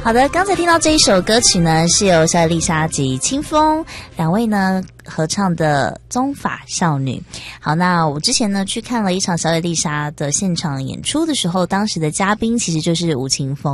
好的，刚才听到这一首歌曲呢，是由小野丽莎及清风两位呢合唱的《宗法少女》。好，那我之前呢去看了一场小野丽莎的现场演出的时候，当时的嘉宾其实就是吴青峰。